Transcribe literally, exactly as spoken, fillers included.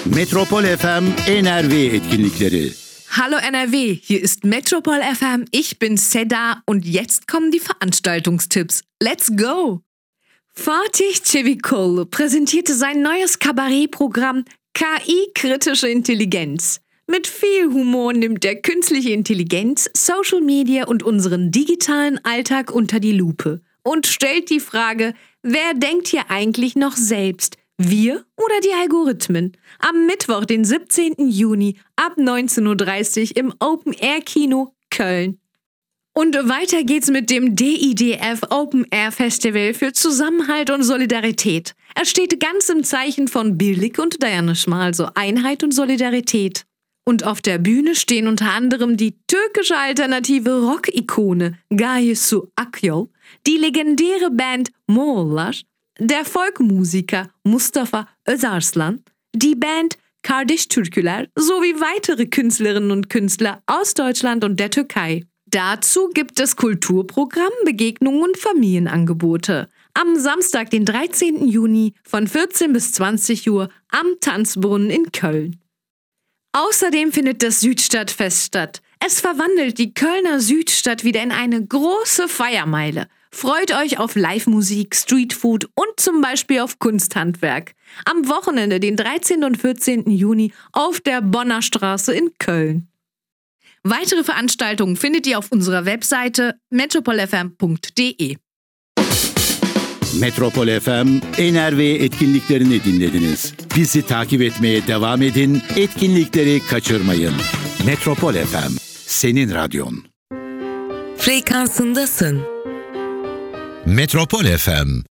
Metropol F M N R W etkinlikleri. Hallo N R W, hier ist Metropol F M, ich bin Seda und jetzt kommen die Veranstaltungstipps. Let's go! Fatih Çevikoğlu präsentierte sein neues Kabarettprogramm K I-kritische Intelligenz. Mit viel Humor nimmt er künstliche Intelligenz, Social Media und unseren digitalen Alltag unter die Lupe und stellt die Frage, wer denkt hier eigentlich noch selbst? Wir oder die Algorithmen? Am Mittwoch, den siebzehnten Juni ab neunzehn Uhr dreißig im Open-Air-Kino Köln. Und weiter geht's mit dem D I D F Open Air Festival für Zusammenhalt und Solidarität. Es steht ganz im Zeichen von Birlik und Dayanışma, also Einheit und Solidarität. Und auf der Bühne stehen unter anderem die türkische alternative Rock-Ikone Gaye Su Akyol, die legendäre Band Moğollar, der Folkmusiker Mustafa Özarslan, die Band Kardeş Türküler sowie weitere Künstlerinnen und Künstler aus Deutschland und der Türkei. Dazu gibt es Kulturprogramm, Begegnungen und Familienangebote. Am Samstag, den dreizehnten Juni von vierzehn bis zwanzig Uhr am Tanzbrunnen in Köln. Außerdem findet das Südstadtfest statt. Es verwandelt die Kölner Südstadt wieder in eine große Feiermeile. Freut euch auf Live-Musik, Streetfood und zum Beispiel auf Kunsthandwerk. Am Wochenende, den dreizehnten und vierzehnten Juni auf der Bonner Straße in Köln. Weitere Veranstaltungen findet ihr auf unserer Webseite metropol f m punkt d e. Metropol F M N R W etkinliklerini dinlediniz. Bizi takip etmeye devam edin, etkinlikleri kaçırmayın. Metropol F M, senin radyon. Frekansındasın. Metropol F M